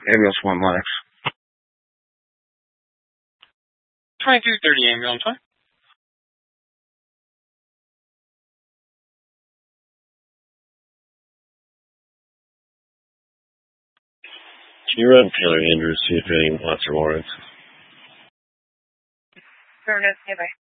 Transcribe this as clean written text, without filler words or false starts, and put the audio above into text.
Ambulance 1 Lennox. 2230 ambulance 1. Can you run Taylor Andrews, see if any lots or warrants? Fair enough, bye.